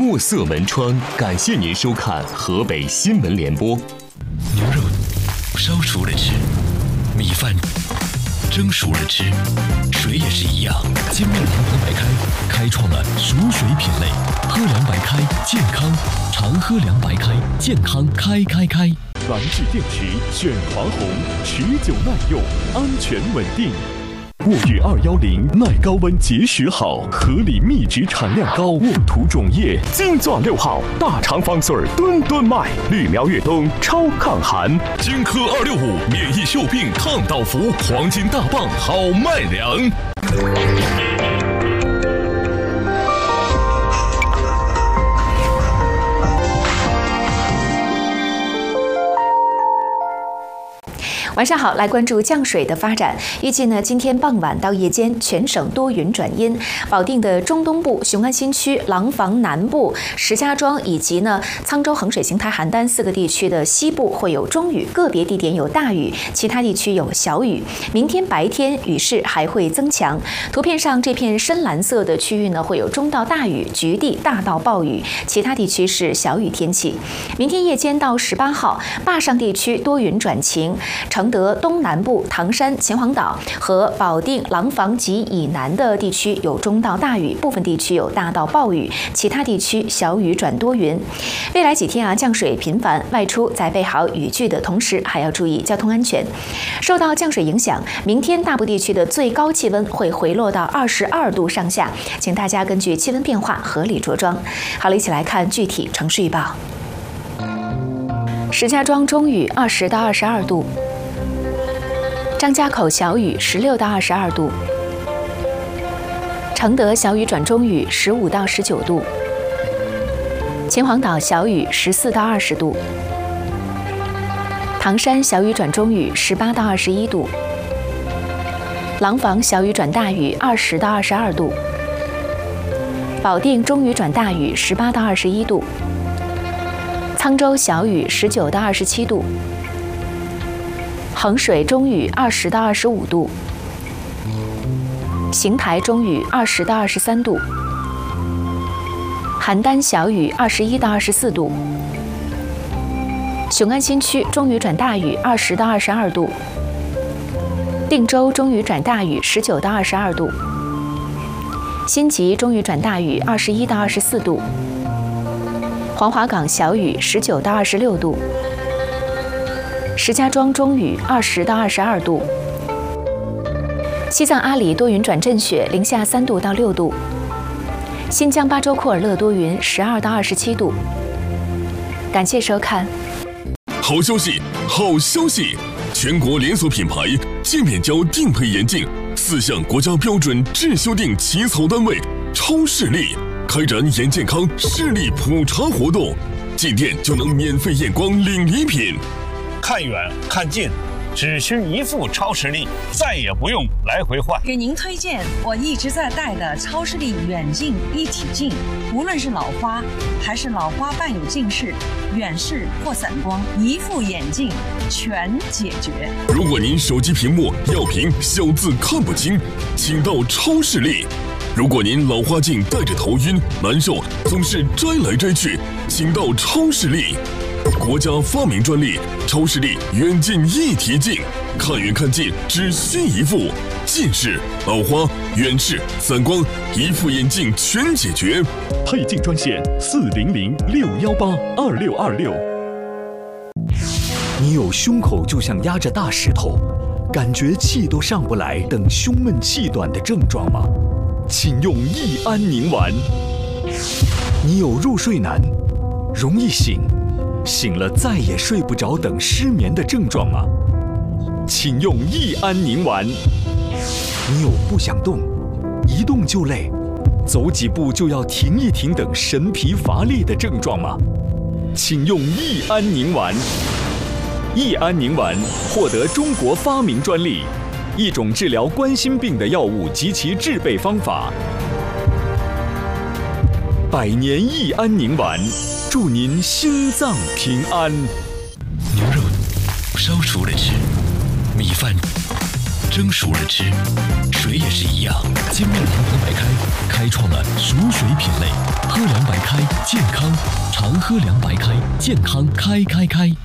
墨色门窗感谢您收看河北新闻联播。 牛肉烧熟了吃，米饭蒸熟了吃，水也是一样。金面临河白开开创了熟水品类，喝凉白开健康，常喝凉白开健康开。 燃质电池选华虹，持久耐用，安全稳定。沃玉210耐高温结实好，合理密质产量高，沃土种液金钻6号，大肠方穗吨吨卖，绿苗越冬超抗寒。 金科265免疫锈病抗倒伏，黄金大棒好卖粮。 晚上好，来关注降水的发展。预计呢，今天傍晚到夜间，全省多云转阴。保定的中东部、雄安新区、廊坊南部、石家庄以及呢沧州、衡水、邢台、邯郸4个地区的西部会有中雨，个别地点有大雨，其他地区有小雨。明天白天雨势还会增强。图片上这片深蓝色的区域呢，会有中到大雨，局地大到暴雨，其他地区是小雨天气。明天夜间到18号，坝上地区多云转晴，承德东南部、唐山、秦皇岛和保定、廊坊及以南的地区有中到大雨，部分地区有大到暴雨，其他地区小雨转多云。未来几天降水频繁，外出在备好雨具的同时，还要注意交通安全。受到降水影响，明天大部地区的最高气温会回落到22度上下，请大家根据气温变化合理着装。好了，一起来看具体城市预报。石家庄中雨20到22度。张家口小雨16到22度，承德小雨转中雨15到19度，秦皇岛小雨14到20度，唐山小雨转中雨18到21度，廊坊小雨转大雨20到22度，保定中雨转大雨18到21度，沧州小雨19到27度。衡水中雨20到25度，邢台中雨20到23度，邯郸小雨21到24度，雄安新区中雨转大雨20到22度，定州中雨转大雨19到22度，新集中雨转大雨21到24度，黄华岗小雨19到26度。石家庄中雨20到22度，西藏阿里多云转阵雪，零下3度到6度，新疆巴州库尔勒多云12到27度。感谢收看。 好消息，好消息！全国连锁品牌界面胶定配眼镜4项国家标准质修订起草单位超视力开展眼健康视力普查活动，进店就能免费验光领礼品。 看远看近，只需一副超视力，再也不用来回换。 给您推荐我一直在戴的超视力远近一体镜，无论是老花还是老花伴有近视、远视或散光，一副眼镜全解决。 如果您手机屏幕要屏小字看不清，请到超视力。如果您老花镜戴着头晕难受，总是摘来摘去，请到超视力。国家发明专利超视力远近一体镜，看远看近只需一副，近视、老花、远视、散光，一副眼镜全解决。 配镜专线400-618-2626。 你有胸口就像压着大石头，感觉气都上不来等胸闷气短的症状吗？请用益安宁丸。你有入睡难、容易醒了再也睡不着等失眠的症状吗？请用益安宁丸。你有不想动、一动就累、走几步就要停一停等神疲乏力的症状吗？请用益安宁丸。益安宁丸获得中国发明专利，一种治疗冠心病的药物及其制备方法。100年益安宁丸，祝您心脏平安。 牛肉烧熟了吃，米饭蒸熟了吃，水也是一样。金面临河白开开创了熟水品类，喝凉白开开，健康常喝凉白开，健康开开开。